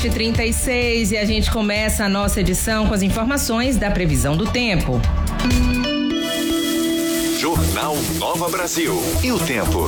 36 e a gente começa a nossa edição com as informações da previsão do tempo. Jornal Nova Brasil. E o tempo?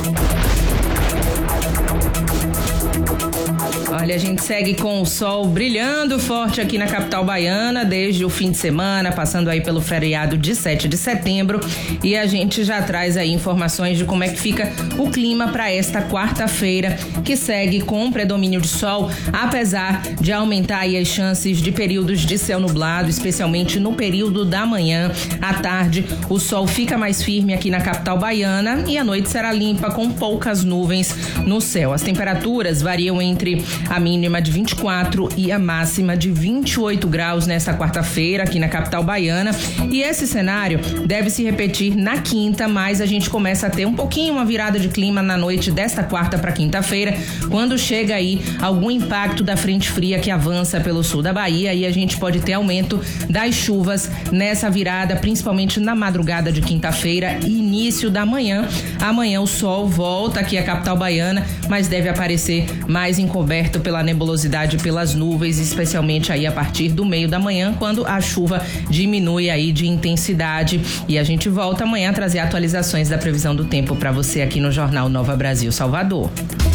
Olha, a gente segue com o sol brilhando forte aqui na capital baiana desde o fim de semana, passando aí pelo feriado de 7 de setembro, e a gente já traz aí informações de como é que fica o clima para esta quarta-feira, que segue com predomínio de sol, apesar de aumentar aí as chances de períodos de céu nublado, especialmente no período da manhã. À tarde, o sol fica mais firme aqui na capital baiana e a noite será limpa com poucas nuvens no céu. As temperaturas variam entre a mínima de 24 e a máxima de 28 graus nesta quarta-feira aqui na capital baiana, e esse cenário deve se repetir na quinta, mas a gente começa a ter um pouquinho uma virada de clima na noite desta quarta para quinta-feira, quando chega aí algum impacto da frente fria que avança pelo sul da Bahia, e a gente pode ter aumento das chuvas nessa virada, principalmente na madrugada de quinta-feira e início da manhã. Amanhã o sol volta aqui à capital baiana, mas deve aparecer mais encoberto pela nebulosidade, pelas nuvens, especialmente aí a partir do meio da manhã, quando a chuva diminui aí de intensidade. E a gente volta amanhã a trazer atualizações da previsão do tempo para você aqui no Jornal Nova Brasil Salvador.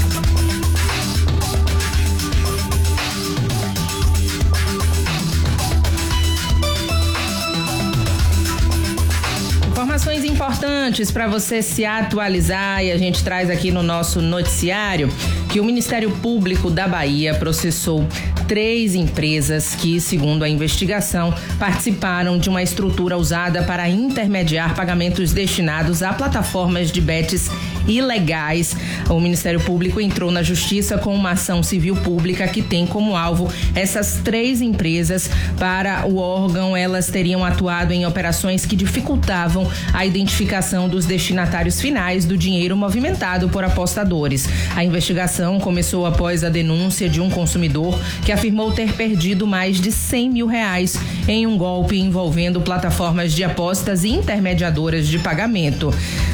Informações importantes para você se atualizar, e a gente traz aqui no nosso noticiário que o Ministério Público da Bahia processou 3 empresas que, segundo a investigação, participaram de uma estrutura usada para intermediar pagamentos destinados a plataformas de bets ilegais. O Ministério Público entrou na Justiça com uma ação civil pública que tem como alvo essas 3 empresas. Para o órgão, elas teriam atuado em operações que dificultavam a identificação dos destinatários finais do dinheiro movimentado por apostadores. A investigação começou após a denúncia de um consumidor que afirmou ter perdido mais de R$100 mil em um golpe envolvendo plataformas de apostas e intermediadoras de pagamento.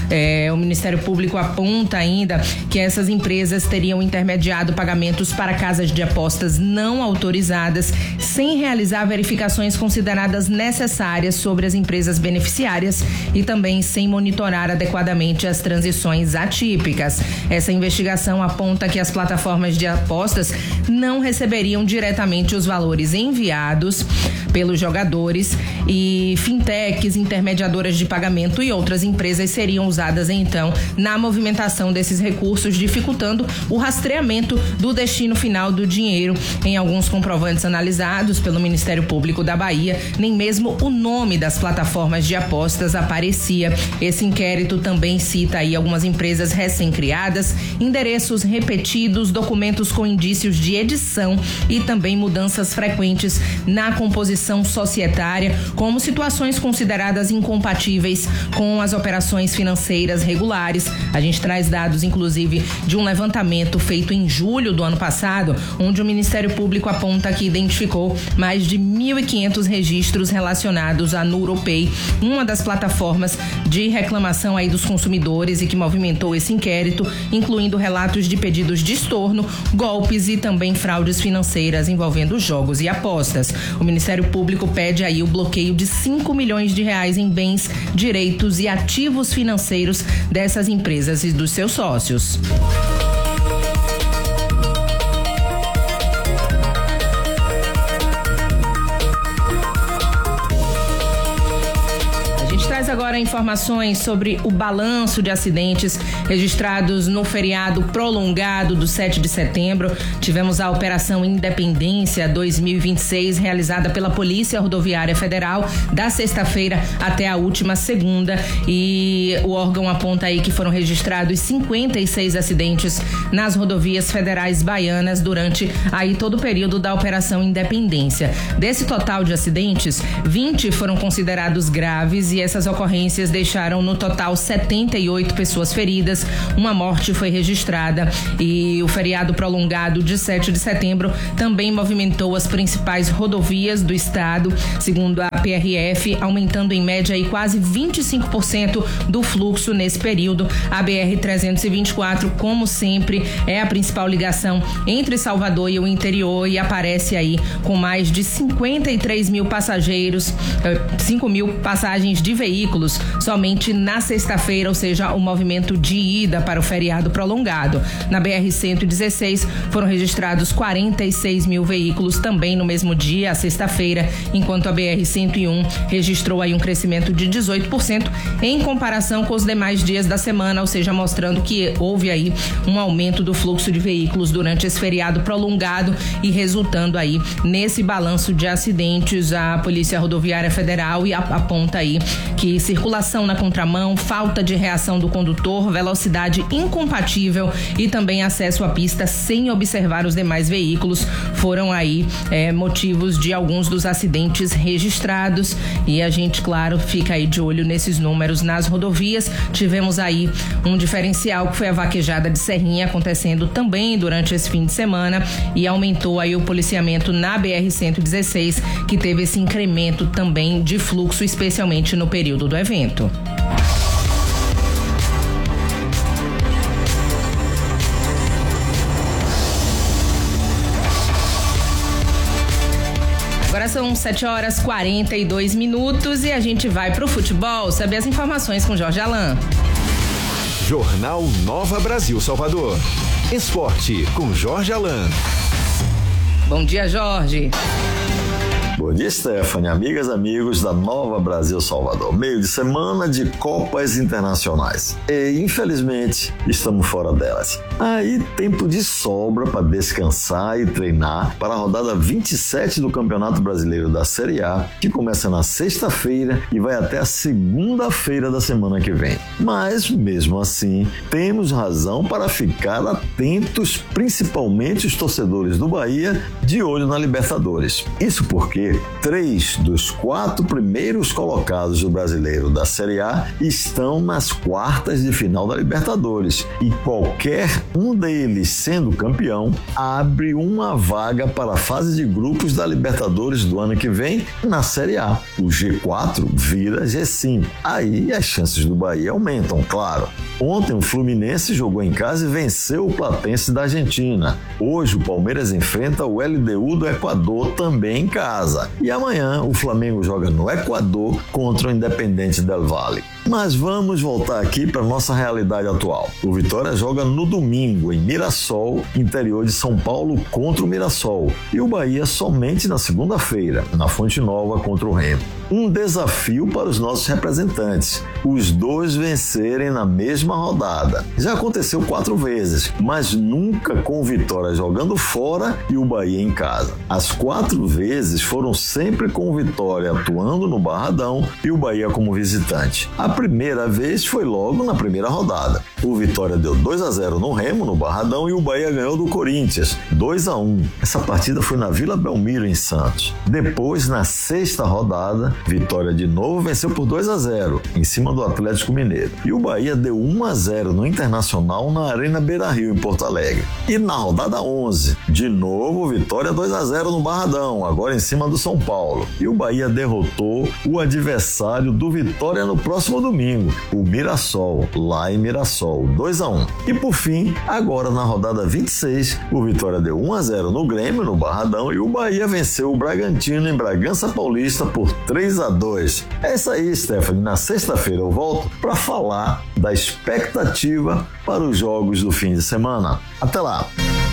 O Ministério Público aponta ainda que essas empresas teriam intermediado pagamentos para casas de apostas não autorizadas, sem realizar verificações consideradas necessárias sobre as empresas beneficiárias e também sem monitorar adequadamente as transições atípicas. Essa investigação aponta que as plataformas de apostas não receberiam diretamente os valores enviados pelos jogadores, e fintechs, intermediadoras de pagamento e outras empresas seriam usadas então na movimentação desses recursos, dificultando o rastreamento do destino final do dinheiro. Em alguns comprovantes analisados pelo Ministério Público da Bahia, nem mesmo o nome das plataformas de apostas aparecia. Esse inquérito também cita aí algumas empresas recém-criadas, endereços repetidos, documentos com indícios de edição e também mudanças frequentes na composição societária, como situações consideradas incompatíveis com as operações financeiras regulares. A gente traz dados, inclusive, de um levantamento feito em julho do ano passado, onde o Ministério Público aponta que identificou mais de 1.500 registros relacionados à NuroPay, uma das plataformas de reclamação aí dos consumidores e que movimentou esse inquérito, incluindo relatos de pedidos de estorno, golpes e também fraudes financeiras envolvendo jogos e apostas. O Ministério Público pede aí o bloqueio de R$5 milhões em bens, direitos e ativos financeiros dessas empresas e dos seus sócios. Traz agora informações sobre o balanço de acidentes registrados no feriado prolongado do 7 de setembro. Tivemos a Operação Independência 2026, realizada pela Polícia Rodoviária Federal, da sexta-feira até a última segunda, e o órgão aponta aí que foram registrados 56 acidentes nas rodovias federais baianas durante aí todo o período da Operação Independência. Desse total de acidentes, 20 foram considerados graves, e essas ocorrências ocorrências deixaram no total 78 pessoas feridas, uma morte foi registrada e o feriado prolongado de 7 de setembro também movimentou as principais rodovias do estado, segundo a PRF, aumentando em média aí quase 25% do fluxo nesse período. A BR-324, como sempre, é a principal ligação entre Salvador e o interior e aparece aí com mais de 53 mil passageiros, 5 mil passagens de veículos somente na sexta-feira, ou seja, o movimento de ida para o feriado prolongado. Na BR-116 foram registrados 46 mil veículos também no mesmo dia, a sexta-feira, enquanto a BR-101 registrou aí um crescimento de 18% em comparação com os demais dias da semana, ou seja, mostrando que houve aí um aumento do fluxo de veículos durante esse feriado prolongado e resultando aí nesse balanço de acidentes. A Polícia Rodoviária Federal aponta aí que circulação na contramão, falta de reação do condutor, velocidade incompatível e também acesso à pista sem observar os demais veículos foram aí motivos de alguns dos acidentes registrados e a gente, claro, fica aí de olho nesses números nas rodovias. Tivemos aí um diferencial que foi a vaquejada de Serrinha acontecendo também durante esse fim de semana e aumentou aí o policiamento na BR-116, que teve esse incremento também de fluxo, especialmente no período do evento. Agora são 7h42 e a gente vai pro futebol, saber as informações com Jorge Alain. Jornal Nova Brasil Salvador. Esporte com Jorge Alain. Bom dia, Jorge. Bom dia, Stephanie, amigas e amigos da Nova Brasil Salvador. Meio de semana de Copas Internacionais. E, infelizmente, estamos fora delas. Aí, tempo de sobra para descansar e treinar para a rodada 27 do Campeonato Brasileiro da Série A, que começa na sexta-feira e vai até a segunda-feira da semana que vem. Mas, mesmo assim, temos razão para ficar atentos, principalmente os torcedores do Bahia, de olho na Libertadores. Isso porque 3 dos 4 primeiros colocados do Brasileiro da Série A estão nas quartas de final da Libertadores e qualquer um deles sendo campeão abre uma vaga para a fase de grupos da Libertadores do ano que vem na Série A. O G4 vira G5. Aí as chances do Bahia aumentam, claro. Ontem o Fluminense jogou em casa e venceu o Platense da Argentina. Hoje o Palmeiras enfrenta o LDU do Equador também em casa. E amanhã o Flamengo joga no Equador contra o Independente del Valle. Mas vamos voltar aqui para nossa realidade atual. O Vitória joga no domingo em Mirassol, interior de São Paulo, contra o Mirassol. E o Bahia somente na segunda-feira, na Fonte Nova contra o Remo. Um desafio para os nossos representantes, os dois vencerem na mesma rodada. Já aconteceu 4 vezes, mas nunca com o Vitória jogando fora e o Bahia em casa. As 4 vezes foram sempre com o Vitória atuando no Barradão e o Bahia como visitante. A primeira vez foi logo na primeira rodada. O Vitória deu 2-0 no Remo, no Barradão, e o Bahia ganhou do Corinthians, 2-1. Essa partida foi na Vila Belmiro, em Santos. Depois, na sexta rodada, Vitória de novo venceu por 2-0, em cima do Atlético Mineiro. E o Bahia deu 1-0 no Internacional, na Arena Beira-Rio, em Porto Alegre. E na rodada 11, de novo, Vitória 2-0 no Barradão, agora em cima do São Paulo. E o Bahia derrotou o adversário do Vitória no próximo domingo, o Mirassol, lá em Mirassol, 2-1. E por fim, agora na rodada 26, o Vitória deu 1-0 no Grêmio, no Barradão, e o Bahia venceu o Bragantino em Bragança Paulista por 3-2. É isso aí, Stephanie. Na sexta-feira eu volto para falar da expectativa para os jogos do fim de semana. Até lá!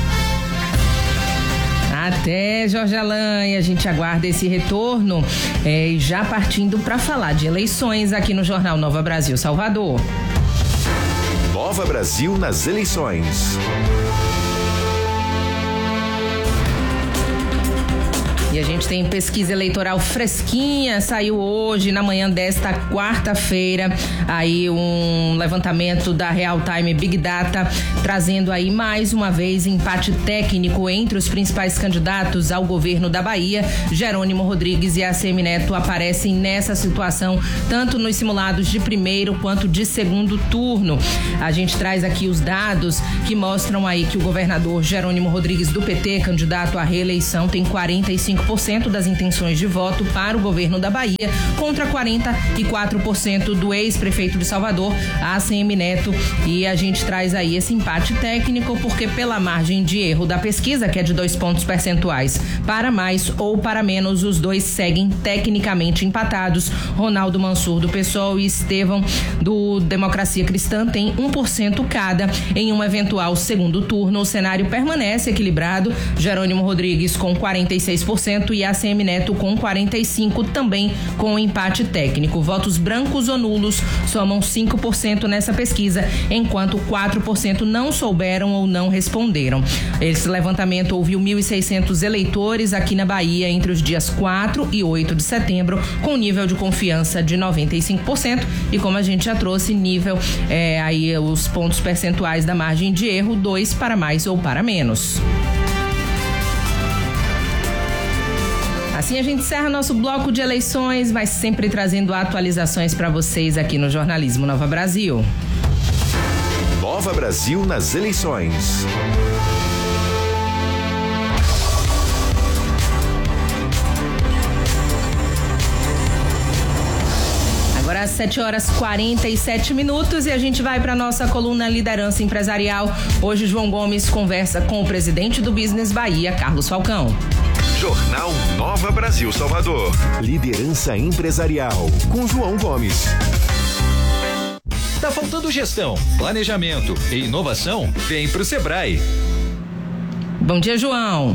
Até, Jorge Alain, e a gente aguarda esse retorno já partindo para falar de eleições aqui no Jornal Nova Brasil Salvador. Nova Brasil nas eleições. E a gente tem pesquisa eleitoral fresquinha, saiu hoje, na manhã desta quarta-feira, aí um levantamento da Real Time Big Data, trazendo aí mais uma vez empate técnico entre os principais candidatos ao governo da Bahia. Jerônimo Rodrigues e ACM Neto aparecem nessa situação, tanto nos simulados de primeiro quanto de segundo turno. A gente traz aqui os dados que mostram aí que o governador Jerônimo Rodrigues do PT, candidato à reeleição, tem 45% das intenções de voto para o governo da Bahia, contra 44% do ex-prefeito de Salvador, ACM Neto. E a gente traz aí esse empate técnico porque pela margem de erro da pesquisa, que é de 2 pontos percentuais, para mais ou para menos, os dois seguem tecnicamente empatados. Ronaldo Mansur do PSOL e Estevão do Democracia Cristã têm 1% cada. Em um eventual segundo turno, o cenário permanece equilibrado. Jerônimo Rodrigues com 46% e ACM Neto com 45%, também com empate técnico. Votos brancos ou nulos somam 5% nessa pesquisa, enquanto 4% não souberam ou não responderam. Esse levantamento ouviu 1.600 eleitores aqui na Bahia entre os dias 4 e 8 de setembro, com nível de confiança de 95%, e como a gente já trouxe, nível aí os pontos percentuais da margem de erro, 2 para mais ou para menos. Assim a gente encerra nosso bloco de eleições, mas sempre trazendo atualizações para vocês aqui no Jornalismo Nova Brasil. Nova Brasil nas eleições. Agora às 7h47 e a gente vai para nossa coluna Liderança Empresarial. Hoje João Gomes conversa com o presidente do Business Bahia, Carlos Falcão. Jornal Nova Brasil Salvador. Liderança Empresarial, com João Gomes. Tá faltando gestão, planejamento e inovação? Vem pro Sebrae. Bom dia, João.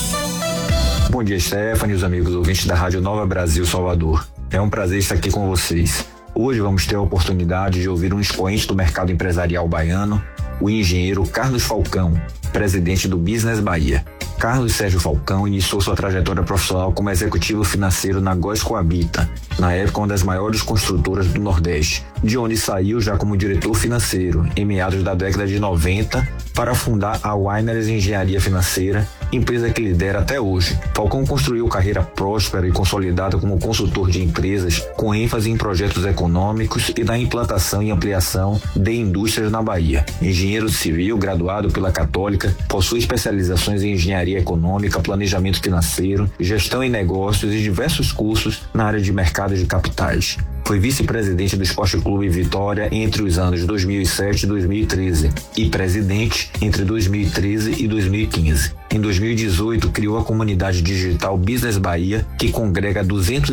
Bom dia, Stephanie, os amigos ouvintes da Rádio Nova Brasil Salvador. É um prazer estar aqui com vocês. Hoje vamos ter a oportunidade de ouvir um expoente do mercado empresarial baiano, o engenheiro Carlos Falcão, presidente do Business Bahia. Carlos Sérgio Falcão iniciou sua trajetória profissional como executivo financeiro na Góes Coabita, na época uma das maiores construtoras do Nordeste, de onde saiu já como diretor financeiro, em meados da década de 90, para fundar a Winers Engenharia Financeira, empresa que lidera até hoje. Falcão construiu carreira próspera e consolidada como consultor de empresas, com ênfase em projetos econômicos e na implantação e ampliação de indústrias na Bahia. Engenheiro civil, graduado pela Católica, possui especializações em engenharia econômica, planejamento financeiro, gestão em negócios e diversos cursos na área de mercado de capitais. Foi vice-presidente do Esporte Clube Vitória entre os anos 2007 e 2013 e presidente entre 2013 e 2015. Em 2018, criou a comunidade digital Business Bahia, que congrega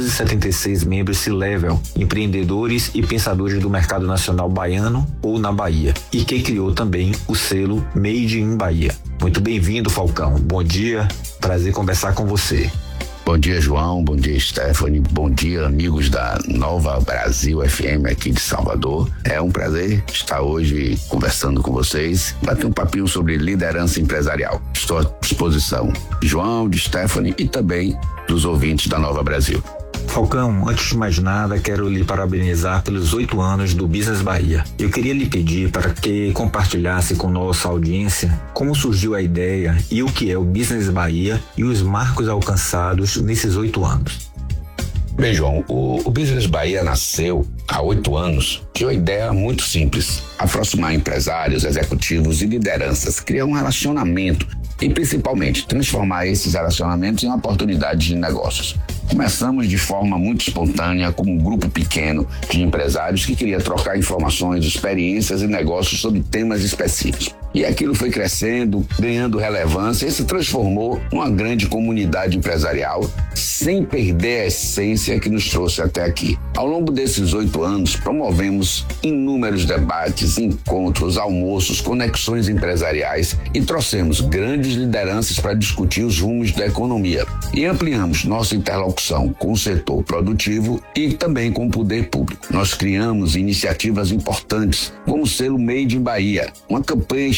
276 membros C-Level, empreendedores e pensadores do mercado nacional baiano ou na Bahia, e que criou também o selo Made in Bahia. Muito bem-vindo, Falcão. Bom dia, prazer conversar com você. Bom dia, João. Bom dia, Stephanie. Bom dia, amigos da Nova Brasil FM aqui de Salvador. É um prazer estar hoje conversando com vocês, bater um papinho sobre liderança empresarial. Estou à disposição, João, de Stephanie e também dos ouvintes da Nova Brasil. Falcão, antes de mais nada, quero lhe parabenizar pelos 8 anos do Business Bahia. Eu queria lhe pedir para que compartilhasse com nossa audiência como surgiu a ideia e o que é o Business Bahia e os marcos alcançados nesses 8 anos. Bem, João, o Business Bahia nasceu há 8 anos de uma ideia muito simples: aproximar empresários, executivos e lideranças, criar um relacionamento e, principalmente, transformar esses relacionamentos em oportunidades de negócios. Começamos de forma muito espontânea, como um grupo pequeno de empresários que queria trocar informações, experiências e negócios sobre temas específicos. E aquilo foi crescendo, ganhando relevância e se transformou numa grande comunidade empresarial, sem perder a essência que nos trouxe até aqui. Ao longo desses 8 anos, promovemos inúmeros debates, encontros, almoços, conexões empresariais e trouxemos grandes lideranças para discutir os rumos da economia. E ampliamos nossa interlocução com o setor produtivo e também com o poder público. Nós criamos iniciativas importantes, como o selo Made in Bahia, uma campanha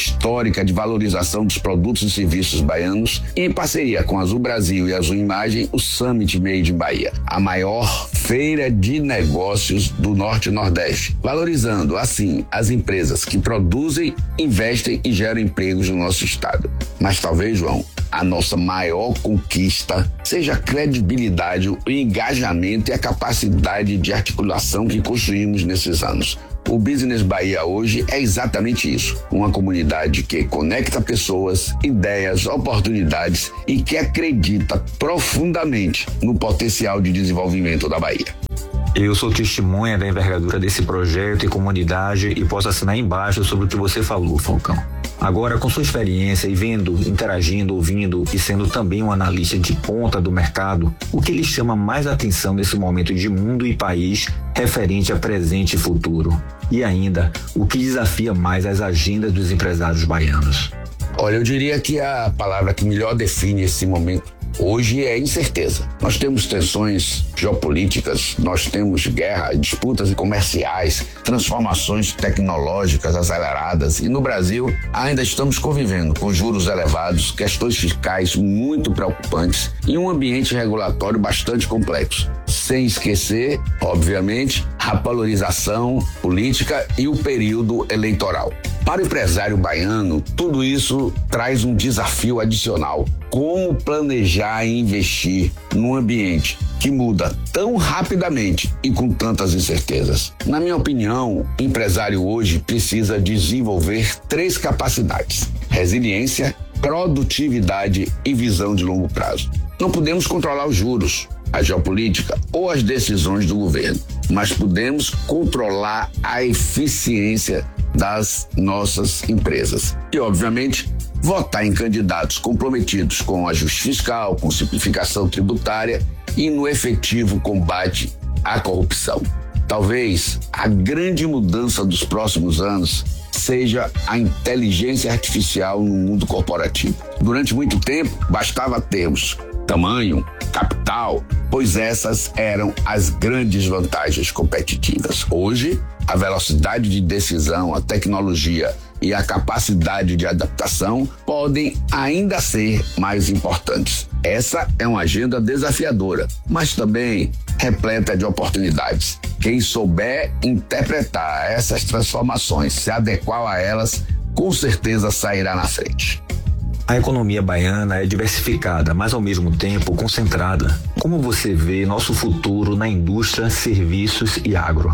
histórica de valorização dos produtos e serviços baianos e, em parceria com a Azul Brasil e a Azul Imagem, o Summit Made in Bahia, a maior feira de negócios do Norte e Nordeste, valorizando, assim, as empresas que produzem, investem e geram empregos no nosso estado. Mas talvez, João, a nossa maior conquista seja a credibilidade, o engajamento e a capacidade de articulação que construímos nesses anos. O Business Bahia hoje é exatamente isso, uma comunidade que conecta pessoas, ideias, oportunidades e que acredita profundamente no potencial de desenvolvimento da Bahia. Eu sou testemunha da envergadura desse projeto e comunidade e posso assinar embaixo sobre o que você falou, Falcão. Agora, com sua experiência e vendo, interagindo, ouvindo e sendo também um analista de ponta do mercado, o que lhe chama mais atenção nesse momento de mundo e país referente a presente e futuro? E ainda, o que desafia mais as agendas dos empresários baianos? Olha, eu diria que a palavra que melhor define esse momento hoje é incerteza. Nós temos tensões geopolíticas, nós temos guerra, disputas comerciais, transformações tecnológicas aceleradas e no Brasil ainda estamos convivendo com juros elevados, questões fiscais muito preocupantes e um ambiente regulatório bastante complexo. Sem esquecer, obviamente, a polarização política e o período eleitoral. Para o empresário baiano, tudo isso traz um desafio adicional. Como planejar e investir num ambiente que muda tão rapidamente e com tantas incertezas? Na minha opinião, o empresário hoje precisa desenvolver 3 capacidades: resiliência, produtividade e visão de longo prazo. Não podemos controlar os juros, a geopolítica ou as decisões do governo, mas podemos controlar a eficiência das nossas empresas e, obviamente, votar em candidatos comprometidos com ajuste fiscal, com simplificação tributária e no efetivo combate à corrupção. Talvez a grande mudança dos próximos anos seja a inteligência artificial no mundo corporativo. Durante muito tempo, bastava termos tamanho, capital, pois essas eram as grandes vantagens competitivas. Hoje, a velocidade de decisão, a tecnologia e a capacidade de adaptação podem ainda ser mais importantes. Essa é uma agenda desafiadora, mas também repleta de oportunidades. Quem souber interpretar essas transformações, se adequar a elas, com certeza sairá na frente. A economia baiana é diversificada, mas ao mesmo tempo concentrada. Como você vê nosso futuro na indústria, serviços e agro?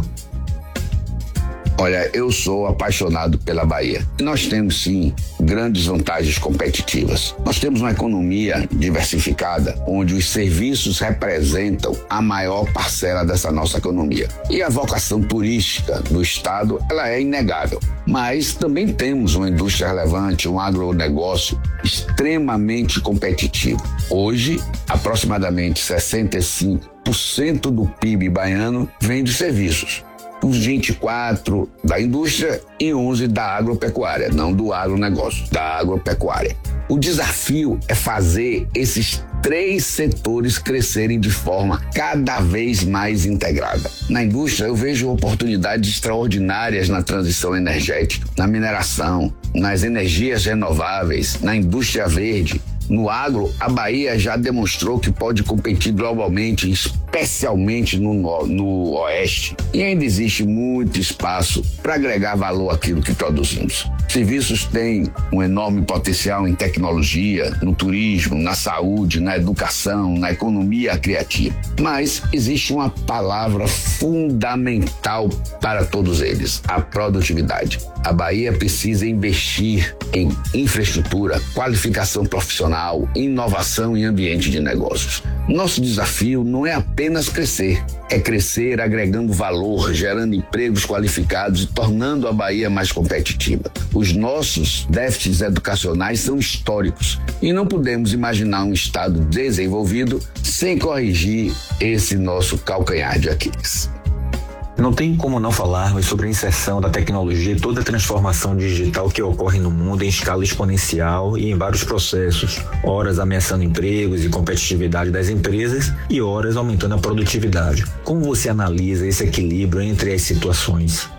Olha, eu sou apaixonado pela Bahia. E nós temos, sim, grandes vantagens competitivas. Nós temos uma economia diversificada, onde os serviços representam a maior parcela dessa nossa economia. E a vocação turística do estado, ela é inegável. Mas também temos uma indústria relevante, um agronegócio extremamente competitivo. Hoje, aproximadamente 65% do PIB baiano vem de serviços. Os 24% da indústria e 11% da agropecuária, não do agronegócio, da agropecuária. O desafio é fazer esses 3 setores crescerem de forma cada vez mais integrada. Na indústria, eu vejo oportunidades extraordinárias na transição energética, na mineração, nas energias renováveis, na indústria verde. No agro, a Bahia já demonstrou que pode competir globalmente, especialmente no Oeste. E ainda existe muito espaço para agregar valor àquilo que produzimos. Serviços têm um enorme potencial em tecnologia, no turismo, na saúde, na educação, na economia criativa. Mas existe uma palavra fundamental para todos eles: a produtividade. A Bahia precisa investir em infraestrutura, qualificação profissional, inovação e ambiente de negócios. Nosso desafio não é apenas crescer, é crescer agregando valor, gerando empregos qualificados e tornando a Bahia mais competitiva. Os nossos déficits educacionais são históricos e não podemos imaginar um estado desenvolvido sem corrigir esse nosso calcanhar de Aquiles. Não tem como não falarmos sobre a inserção da tecnologia e toda a transformação digital que ocorre no mundo em escala exponencial e em vários processos, horas ameaçando empregos e competitividade das empresas e horas aumentando a produtividade. Como você analisa esse equilíbrio entre as situações?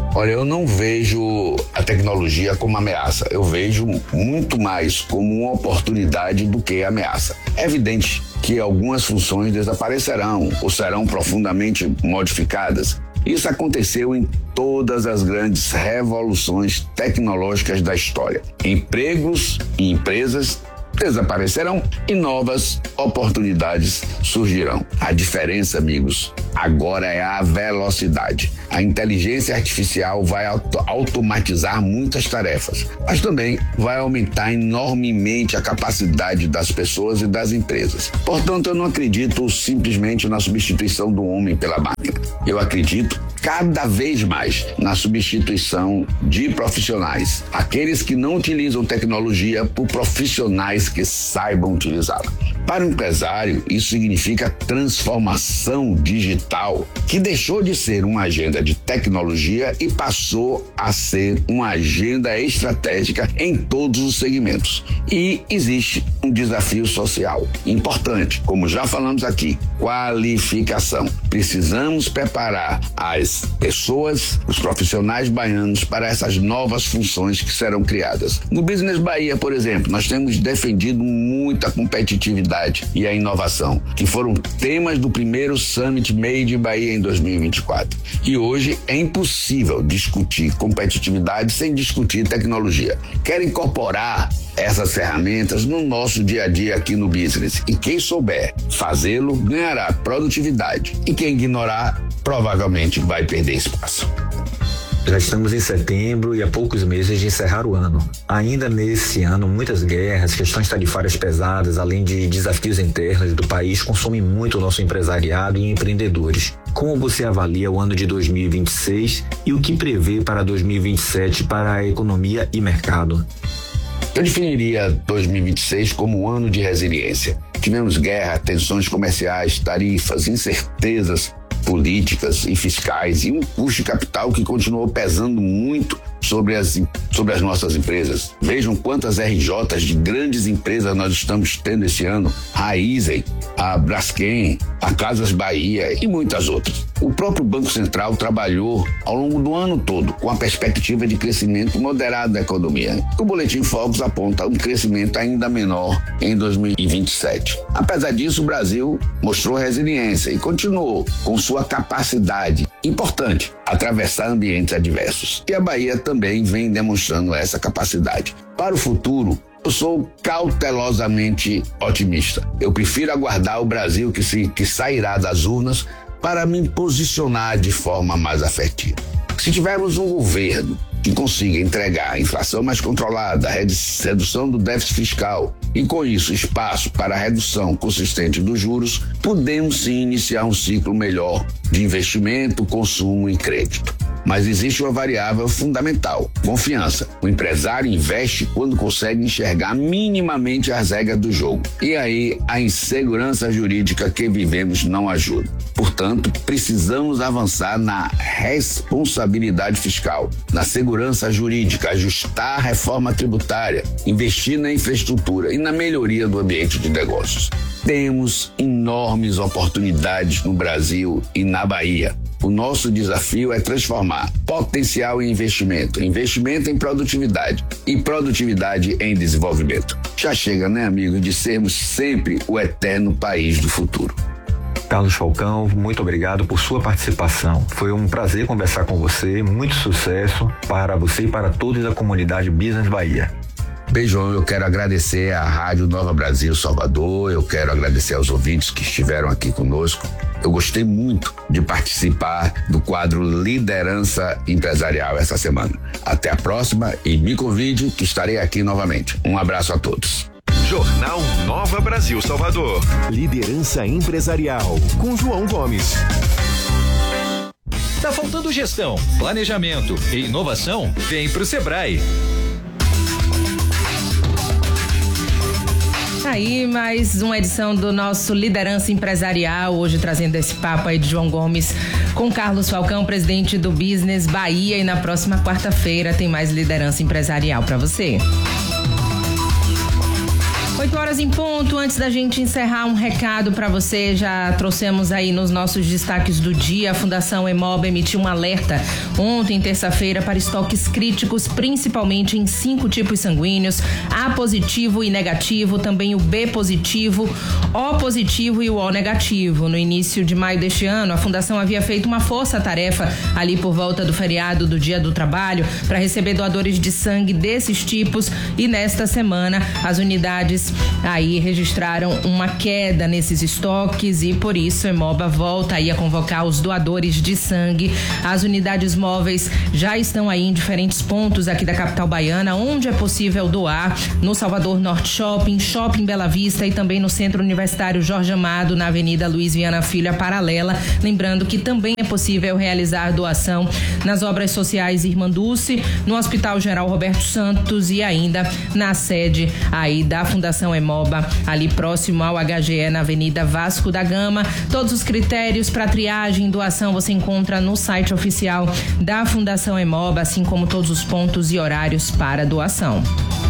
Olha, eu não vejo a tecnologia como ameaça. Eu vejo muito mais como uma oportunidade do que ameaça. É evidente que algumas funções desaparecerão ou serão profundamente modificadas. Isso aconteceu em todas as grandes revoluções tecnológicas da história. Empregos e empresas desaparecerão e novas oportunidades surgirão. A diferença, amigos, agora é a velocidade. A inteligência artificial vai automatizar muitas tarefas, mas também vai aumentar enormemente a capacidade das pessoas e das empresas. Portanto, eu não acredito simplesmente na substituição do homem pela máquina. Eu acredito cada vez mais na substituição de profissionais, aqueles que não utilizam tecnologia por profissionais que saibam utilizá-la. Para o empresário, isso significa transformação digital, que deixou de ser uma agenda de tecnologia e passou a ser uma agenda estratégica em todos os segmentos. E existe um desafio social importante, como já falamos aqui, qualificação. Precisamos preparar as pessoas, os profissionais baianos para essas novas funções que serão criadas. No Business Bahia, por exemplo, nós temos defendido muito a competitividade e a inovação, que foram temas do primeiro Summit Made in Bahia em 2024. E hoje é impossível discutir competitividade sem discutir tecnologia. Quero incorporar essas ferramentas no nosso dia a dia aqui no business. E quem souber fazê-lo ganhará produtividade. E quem ignorar provavelmente vai perder espaço. Já estamos em setembro e há poucos meses de encerrar o ano. Ainda nesse ano, muitas guerras, questões tarifárias pesadas, além de desafios internos do país, consomem muito o nosso empresariado e empreendedores. Como você avalia o ano de 2026 e o que prevê para 2027 para a economia e mercado? Eu definiria 2026 como um ano de resiliência. Tivemos guerra, tensões comerciais, tarifas, incertezas políticas e fiscais e um custo de capital que continuou pesando muito sobre as nossas empresas. Vejam quantas RJs de grandes empresas nós estamos tendo esse ano. A Easy, a Braskem, a Casas Bahia e muitas outras. O próprio Banco Central trabalhou ao longo do ano todo com a perspectiva de crescimento moderado da economia. O Boletim Focus aponta um crescimento ainda menor em 2027. Apesar disso, o Brasil mostrou resiliência e continuou com sua capacidade importante atravessar ambientes adversos. E a Bahia também vem demonstrando essa capacidade. Para o futuro, eu sou cautelosamente otimista. Eu prefiro aguardar o Brasil que sairá das urnas para me posicionar de forma mais afetiva. Se tivermos um governo que consiga entregar a inflação mais controlada, a redução do déficit fiscal e, com isso, espaço para a redução consistente dos juros, podemos sim iniciar um ciclo melhor de investimento, consumo e crédito. Mas existe uma variável fundamental: confiança. O empresário investe quando consegue enxergar minimamente as regras do jogo. E aí a insegurança jurídica que vivemos não ajuda. Portanto, precisamos avançar na responsabilidade fiscal, na segurança jurídica, ajustar a reforma tributária, investir na infraestrutura e na melhoria do ambiente de negócios. Temos enormes oportunidades no Brasil e na Bahia. O nosso desafio é transformar potencial em investimento, investimento em produtividade e produtividade em desenvolvimento. Já chega, né, amigo, de sermos sempre o eterno país do futuro. Carlos Falcão, muito obrigado por sua participação. Foi um prazer conversar com você, muito sucesso para você e para toda a comunidade Business Bahia. Beijão, eu quero agradecer à Rádio Nova Brasil Salvador, eu quero agradecer aos ouvintes que estiveram aqui conosco. Eu gostei muito de participar do quadro Liderança Empresarial essa semana. Até a próxima e me convide que estarei aqui novamente. Um abraço a todos. Jornal Nova Brasil Salvador. Liderança Empresarial, com João Gomes. Tá faltando gestão, planejamento e inovação? Vem pro Sebrae. Aí, mais uma edição do nosso Liderança Empresarial, hoje trazendo esse papo aí de João Gomes com Carlos Falcão, presidente do Business Bahia, e na próxima quarta-feira tem mais Liderança Empresarial para você. 8 horas em ponto. Antes da gente encerrar, um recado para você. Já trouxemos aí nos nossos destaques do dia. A Fundação Hemoba emitiu um alerta ontem, terça-feira, para estoques críticos, principalmente em 5 tipos sanguíneos: A positivo e negativo, também o B positivo, O positivo e o O negativo. No início de maio deste ano, a Fundação havia feito uma força-tarefa ali por volta do feriado do Dia do Trabalho para receber doadores de sangue desses tipos, e nesta semana as unidades aí registraram uma queda nesses estoques e por isso a Hemoba volta aí a convocar os doadores de sangue. As unidades móveis já estão aí em diferentes pontos aqui da capital baiana, onde é possível doar: no Salvador Norte Shopping, Shopping Bela Vista e também no Centro Universitário Jorge Amado, na Avenida Luiz Viana Filho, a paralela. Lembrando que também é possível realizar doação nas obras sociais Irmã Dulce, no Hospital Geral Roberto Santos e ainda na sede aí da Fundação Hemoba, ali próximo ao HGE, na Avenida Vasco da Gama. Todos os critérios para triagem e doação você encontra no site oficial da Fundação Hemoba, assim como todos os pontos e horários para doação.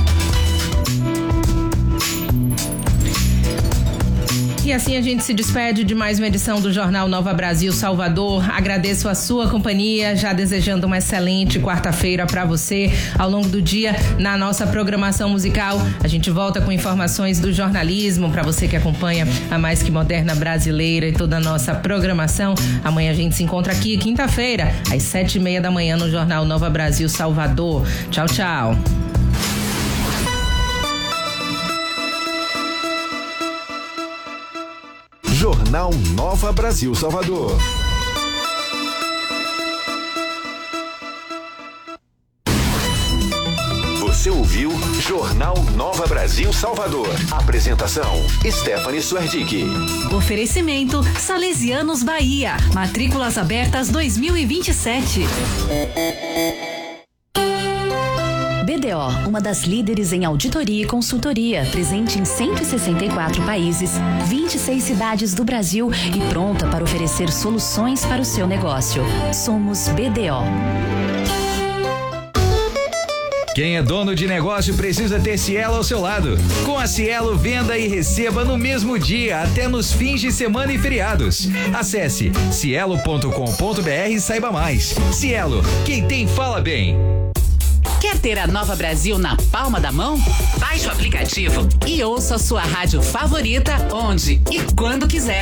E assim a gente se despede de mais uma edição do Jornal Nova Brasil Salvador. Agradeço a sua companhia, já desejando uma excelente quarta-feira para você. Ao longo do dia, na nossa programação musical, a gente volta com informações do jornalismo para você que acompanha a Mais Que Moderna Brasileira e toda a nossa programação. Amanhã a gente se encontra aqui, quinta-feira, às 7:30 da manhã, no Jornal Nova Brasil Salvador. Tchau, tchau. Jornal Nova Brasil Salvador. Você ouviu Jornal Nova Brasil Salvador. Apresentação: Stephanie Suerdick. Oferecimento: Salesianos Bahia. Matrículas abertas 2027. BDO, uma das líderes em auditoria e consultoria, presente em 164 países, 26 cidades do Brasil e pronta para oferecer soluções para o seu negócio. Somos BDO. Quem é dono de negócio precisa ter Cielo ao seu lado. Com a Cielo, venda e receba no mesmo dia, até nos fins de semana e feriados. Acesse cielo.com.br e saiba mais. Cielo, quem tem fala bem. Quer ter a Nova Brasil na palma da mão? Baixe o aplicativo e ouça a sua rádio favorita onde e quando quiser.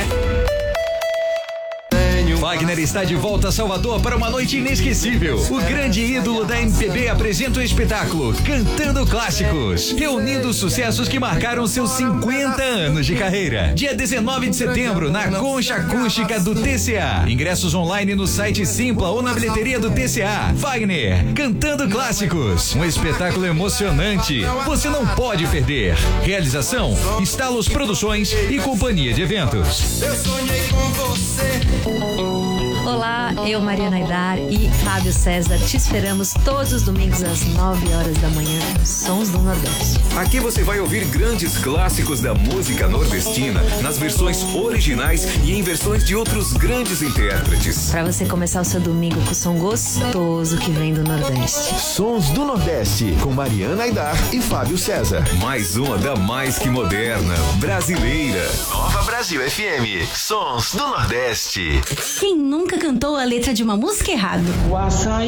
Wagner está de volta a Salvador para uma noite inesquecível. O grande ídolo da MPB apresenta o espetáculo Cantando Clássicos, reunindo os sucessos que marcaram seus 50 anos de carreira. Dia 19 de setembro, na Concha Acústica do TCA. Ingressos online no site Simpla ou na bilheteria do TCA. Wagner, Cantando Clássicos, um espetáculo emocionante. Você não pode perder. Realização: Estalos Produções e Companhia de Eventos. Eu sonhei com você. Olá, eu, Mariana Aidar e Fábio César, te esperamos todos os domingos às 9 horas da manhã, Sons do Nordeste. Aqui você vai ouvir grandes clássicos da música nordestina, nas versões originais e em versões de outros grandes intérpretes. Para você começar o seu domingo com o som gostoso que vem do Nordeste. Sons do Nordeste, com Mariana Aidar e Fábio César. Mais uma da Mais Que Moderna Brasileira. Nova Brasil FM, Sons do Nordeste. Quem nunca cantou a letra de uma música errado? O açaí